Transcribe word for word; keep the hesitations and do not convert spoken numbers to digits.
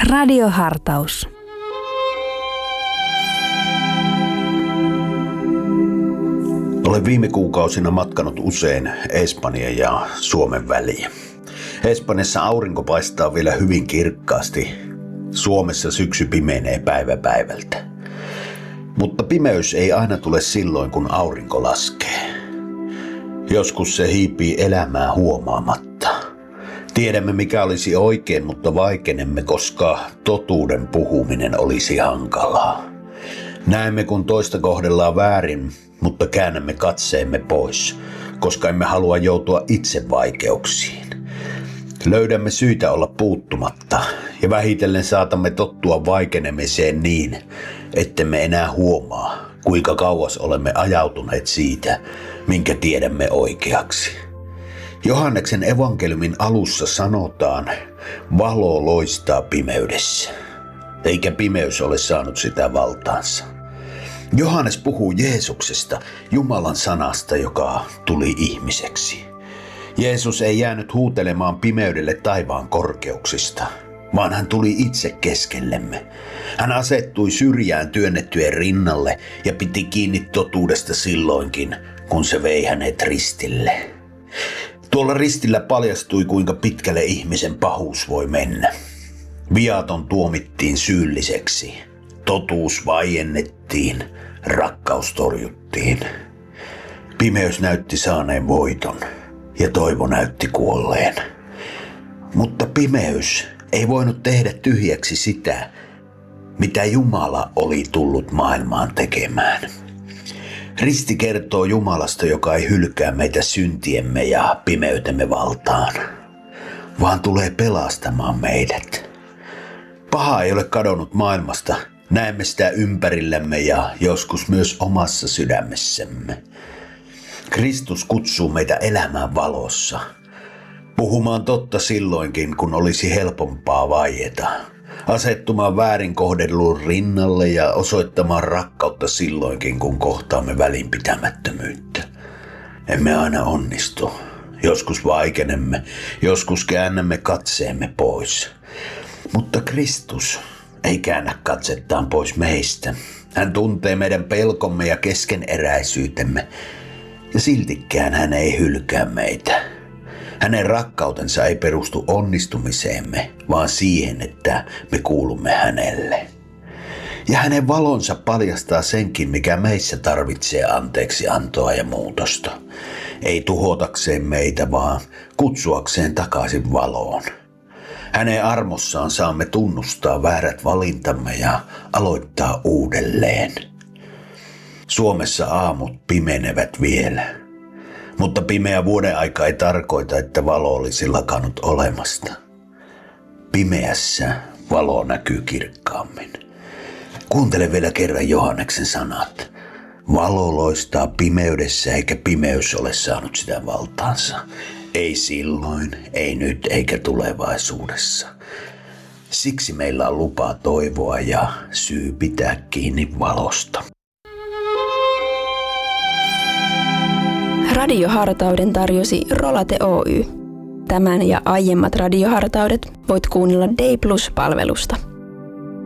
Radiohartaus. Olen viime kuukausina matkanut usein Espanjan ja Suomen väliin. Espanjassa aurinko paistaa vielä hyvin kirkkaasti. Suomessa syksy pimenee päivä päivältä. Mutta pimeys ei aina tule silloin, kun aurinko laskee. Joskus se hiipii elämää huomaamatta. Tiedämme, mikä olisi oikein, mutta vaikenemme, koska totuuden puhuminen olisi hankalaa. Näemme, kun toista kohdellaan väärin, mutta käännämme katseemme pois, koska emme halua joutua itse vaikeuksiin. Löydämme syitä olla puuttumatta ja vähitellen saatamme tottua vaikenemiseen niin, ettemme enää huomaa, kuinka kauas olemme ajautuneet siitä, minkä tiedämme oikeaksi. Johanneksen evankeliumin alussa sanotaan, valo loistaa pimeydessä, eikä pimeys ole saanut sitä valtaansa. Johannes puhuu Jeesuksesta, Jumalan sanasta, joka tuli ihmiseksi. Jeesus ei jäänyt huutelemaan pimeydelle taivaan korkeuksista, vaan hän tuli itse keskellemme. Hän asettui syrjään työnnettyjen rinnalle ja piti kiinni totuudesta silloinkin, kun se vei hänet ristille. Tuolla ristillä paljastui, kuinka pitkälle ihmisen pahuus voi mennä. Viaton tuomittiin syylliseksi, totuus vaiennettiin, rakkaus torjuttiin. Pimeys näytti saaneen voiton ja toivo näytti kuolleen. Mutta pimeys ei voinut tehdä tyhjäksi sitä, mitä Jumala oli tullut maailmaan tekemään. Risti kertoo Jumalasta, joka ei hylkää meitä syntiemme ja pimeytemme valtaan, vaan tulee pelastamaan meidät. Paha ei ole kadonnut maailmasta, näemme sitä ympärillämme ja joskus myös omassa sydämessämme. Kristus kutsuu meitä elämään valossa, puhumaan totta silloinkin, kun olisi helpompaa vaieta, asettumaan väärin kohdelluun rinnalle ja osoittamaan rakkautta silloinkin, kun kohtaamme välinpitämättömyyttä. Emme aina onnistu. Joskus vaikenemme, joskus käännämme katseemme pois. Mutta Kristus ei käännä katsettaan pois meistä. Hän tuntee meidän pelkomme ja keskeneräisyytemme, ja siltikään hän ei hylkää meitä. Hänen rakkautensa ei perustu onnistumiseemme, vaan siihen, että me kuulumme hänelle. Ja hänen valonsa paljastaa senkin, mikä meissä tarvitsee anteeksi antoa ja muutosta. Ei tuhotakseen meitä, vaan kutsuakseen takaisin valoon. Hänen armossaan saamme tunnustaa väärät valintamme ja aloittaa uudelleen. Suomessa aamut pimenevät vielä. Mutta pimeä vuodenaika ei tarkoita, että valo olisi lakannut olemasta. Pimeässä valo näkyy kirkkaammin. Kuuntele vielä kerran Johanneksen sanat. Valo loistaa pimeydessä, eikä pimeys ole saanut sitä valtaansa. Ei silloin, ei nyt eikä tulevaisuudessa. Siksi meillä on lupa toivoa ja syy pitää kiinni valosta. Radiohartauden tarjosi Rolate Oy. Tämän ja aiemmat radiohartaudet voit kuunnella Day Plus-palvelusta.